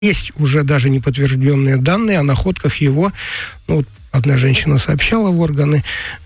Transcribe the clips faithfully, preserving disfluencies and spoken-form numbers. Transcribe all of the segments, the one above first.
Есть уже даже неподтвержденные данные о находках его, ну, одна женщина сообщала в органы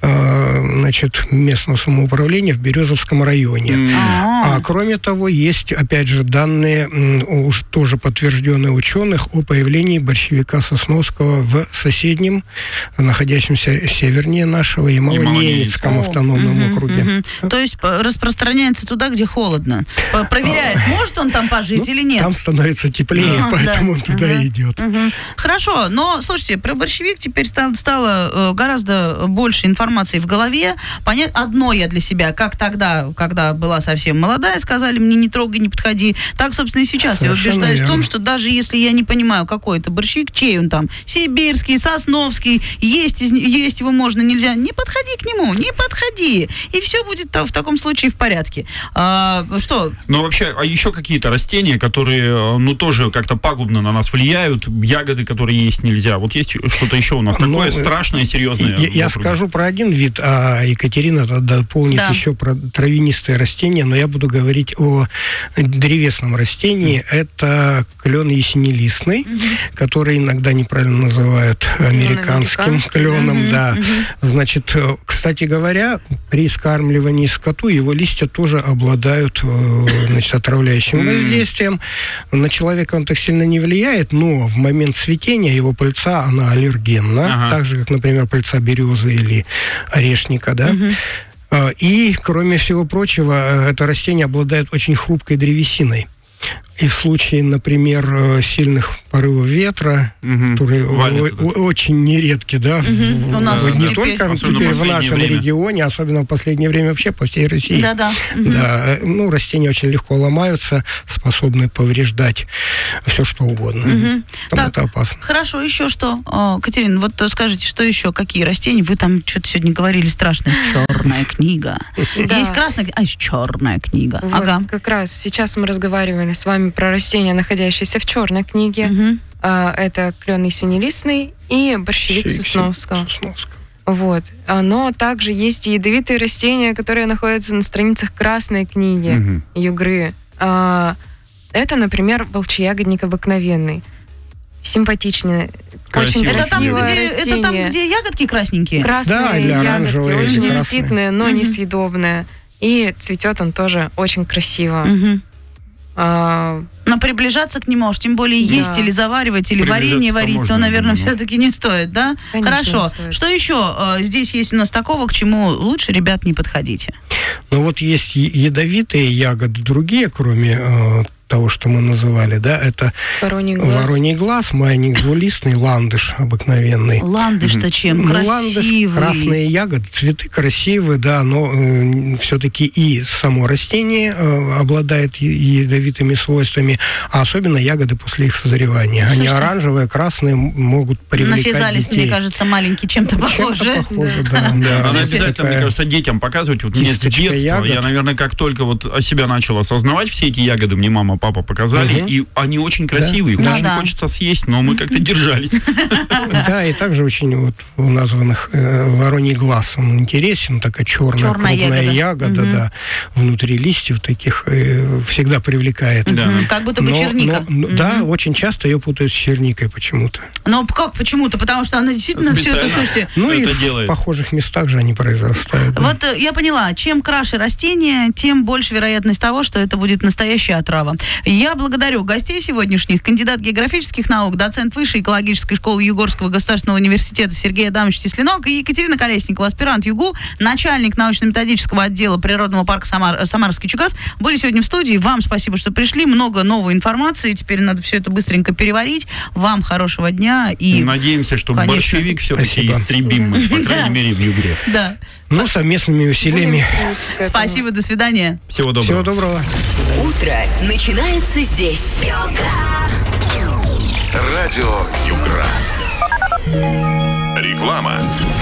э, значит, местного самоуправления в Березовском районе. Mm-hmm. А кроме того, есть, опять же, данные, уж тоже подтвержденные ученых, о появлении борщевика Сосновского в соседнем, находящемся севернее нашего, Ямало-Ненецком автономном mm-hmm. округе. Mm-hmm. То есть распространяется туда, где холодно. Проверяет, а, может он там пожить ну, или нет. Там становится теплее, uh-huh, поэтому да. он туда uh-huh. идет. Uh-huh. Хорошо, но, слушайте, про борщевик теперь стало стало э, гораздо больше информации в голове. Понять одно я для себя, как тогда, когда была совсем молодая, сказали мне не трогай, не подходи. Так, собственно, и сейчас совершенно я убеждаюсь верно. в том, что даже если я не понимаю, какой это борщевик, чей он там, сибирский, сосновский, есть, из, есть его можно, нельзя, не подходи к нему, не подходи. И все будет в таком случае в порядке. А, что? Ну, вообще, а еще какие-то растения, которые, ну, тоже как-то пагубно на нас влияют, ягоды, которые есть нельзя. Вот есть что-то еще у нас такое ну, страшное, серьезное? Я, я скажу про один вид, а Екатерина дополнит да. еще про травянистые растения, но я буду говорить о древесном растении. Mm. Это клен ясенелистный, mm-hmm. который иногда неправильно называют американским кленом. Mm-hmm. Да. Mm-hmm. Значит, кстати говоря, при скармливании скоту его листья тоже обладают значит, отравляющим mm. воздействием. На человека он так сильно не влияет, но в момент цветения его пыльца, она аллергенна, ага. так же, как, например, пыльца березы или орешника, да. Mm-hmm. И, кроме всего прочего, это растение обладает очень хрупкой древесиной. И в случае, например, сильных порывов ветра, угу. которые о- очень нередки, да, угу. у нас не теперь. только особенно теперь в нашем время. регионе, особенно в последнее время вообще по всей России. Да-да. Угу. Да, ну, растения очень легко ломаются, способны повреждать все, что угодно. Угу. Там так, это опасно. Хорошо, еще что? О, Катерина, вот скажите, что еще, какие растения? Вы там что-то сегодня говорили страшное. Черная книга. Есть красная, а есть черная книга. Ага. Как раз сейчас мы разговаривали с вами про растения, находящиеся в черной книге. Uh-huh. А, это клен ясенелистный и борщевик Сосновского. Сосновского. Вот. Но также есть и ядовитые растения, которые находятся на страницах красной книги uh-huh. югры. А, это, например, волчьягодник обыкновенный. Симпатичный. Очень это там, красивое где, растение. Это там, где ягодки красненькие? Красные да, ягодки, очень красные. аппетитные, но uh-huh. несъедобные. И цветет он тоже очень красиво. Uh-huh. А... Но приближаться к нему, уж тем более да. есть или заваривать, или варенье варить, можно, то, наверное, но... все-таки не стоит, да? Конечно, хорошо. Стоит. Что еще э, здесь есть у нас такого, к чему лучше, ребят, не подходите? Ну вот есть ядовитые ягоды, другие, кроме э, того, что мы называли, да, это вороний глаз, вороний глаз, майник двулистный, ландыш обыкновенный. Ландыш-то чем? Ну, красивый. Ландыш, красные ягоды, цветы красивые, да, но э, все-таки и само растение э, обладает ядовитыми свойствами, а особенно ягоды после их созревания. Слушайте, они оранжевые, красные, могут привлекать нафизались, детей. мне кажется, маленький, чем-то похоже. Чем-то похоже, да. да, да. Она обязательно, такая... мне кажется, детям показывать. Вот мне с детства, ягод. Я, наверное, как только вот о себя начал осознавать все эти ягоды, мне мама, папа показали, угу. и они очень красивые. Да. Очень да. хочется съесть, но мы как-то держались. Да, и также очень вот у названных вороний глаз он интересен, такая черная крупная ягода, да, внутри листьев таких всегда привлекает. Как будто бы черника. Да, очень часто ее путают с черникой почему-то. Ну, как почему-то? Потому что она действительно все это, слушайте... Ну, и в похожих местах же они произрастают. Вот я поняла, чем краше растение, тем больше вероятность того, что это будет настоящая отрава. Я благодарю гостей сегодняшних, кандидат географических наук, доцент Высшей экологической школы Югорского государственного университета Сергей Адамович Тесленок и Екатерина Колесникова, аспирант ЮГУ, начальник научно-методического отдела природного парка Самар, Самарский Чугас, были сегодня в студии. Вам спасибо, что пришли. Много новой информации. Теперь надо все это быстренько переварить. Вам хорошего дня. И, надеемся, что конечно, борщевик все-таки истребим, по крайней мере, в Югре. Да. Ну, совместными усилиями. Спасибо, до свидания. Всего доброго. Всего доброго. Утро начинается здесь. Радио Югра. Реклама.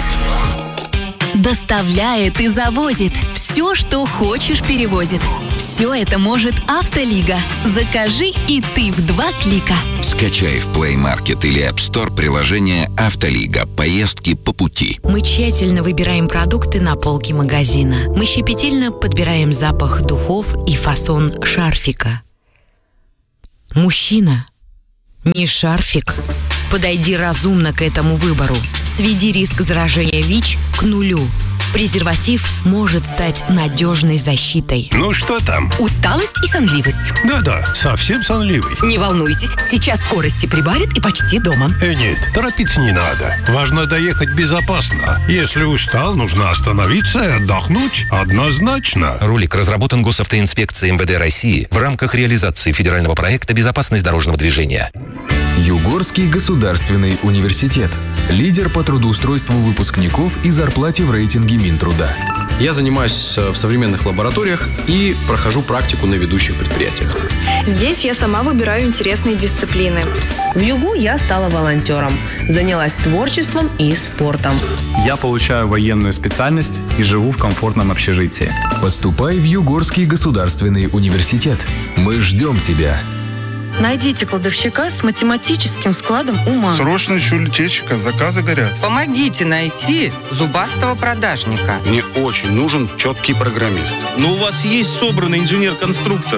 Доставляет и завозит. Все, что хочешь, перевозит. Все это может Автолига. Закажи и ты в два клика. Скачай в Play Market или App Store приложение «Автолига». Поездки по пути. Мы тщательно выбираем продукты на полке магазина. Мы щепетильно подбираем запах духов и фасон шарфика. Мужчина не шарфик. Подойди разумно к этому выбору. Сведи риск заражения ВИЧ к нулю. Презерватив может стать надежной защитой. Ну что там? Усталость и сонливость. Да-да, совсем сонливый. Не волнуйтесь, сейчас скорости прибавит и почти дома. Э, нет, торопиться не надо. Важно доехать безопасно. Если устал, нужно остановиться и отдохнуть однозначно. Ролик разработан Госавтоинспекцией МВД России в рамках реализации федерального проекта «Безопасность дорожного движения». Югорский государственный университет. Лидер по трудоустройству выпускников и зарплате в рейтинге Минтруда. Я занимаюсь в современных лабораториях и прохожу практику на ведущих предприятиях. Здесь я сама выбираю интересные дисциплины. В ЮГУ я стала волонтером, занялась творчеством и спортом. Я получаю военную специальность и живу в комфортном общежитии. Поступай в Югорский государственный университет. Мы ждем тебя. Найдите кладовщика с математическим складом ума. Срочно ищу литейщика, заказы горят. Помогите найти зубастого продажника. Мне очень нужен четкий программист. Но у вас есть собранный инженер-конструктор.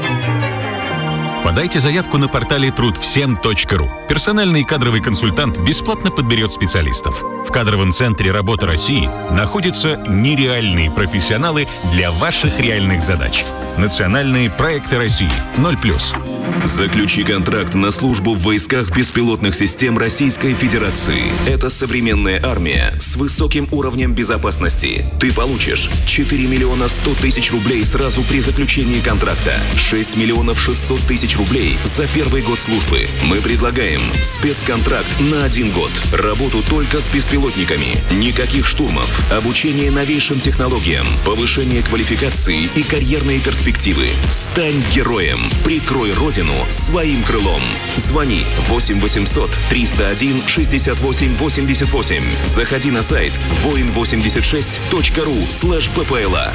Подайте заявку на портале труд всем точка ру. Персональный кадровый консультант бесплатно подберет специалистов. В кадровом центре «Работа России» находятся нереальные профессионалы для ваших реальных задач. Национальные проекты России. ноль плюс. Заключи контракт на службу в войсках беспилотных систем Российской Федерации. Это современная армия с высоким уровнем безопасности. Ты получишь четыре миллиона сто тысяч рублей сразу при заключении контракта, шесть миллионов шестьсот тысяч рублей за первый год службы. Мы предлагаем спецконтракт на один год. Работу только с беспилотниками. Никаких штурмов. Обучение новейшим технологиям. Повышение квалификации и карьерные перспективы. Стань героем. Прикрой родину своим крылом. Звони восемь восемьсот триста один шестьдесят восемь восемьдесят восемь. Заходи на сайт воин восемьдесят шесть точка ру слэш ППЛА.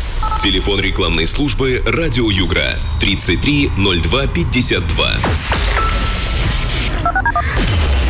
Телефон рекламной службы «Радио Югра» тридцать три ноль два пятьдесят два.